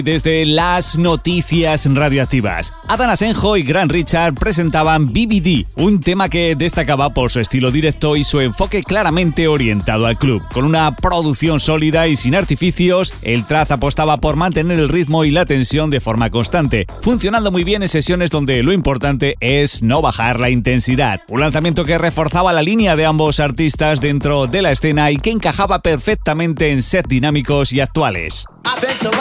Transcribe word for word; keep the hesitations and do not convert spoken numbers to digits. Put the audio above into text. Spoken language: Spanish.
Desde las noticias radioactivas, Adán Asenjo y Gran Richard presentaban B B D, un tema que destacaba por su estilo directo y su enfoque claramente orientado al club. Con una producción sólida y sin artificios, el Traz apostaba por mantener el ritmo y la tensión de forma constante, funcionando muy bien en sesiones donde lo importante es no bajar la intensidad. Un lanzamiento que reforzaba la línea de ambos artistas dentro de la escena y que encajaba perfectamente en sets dinámicos y actuales.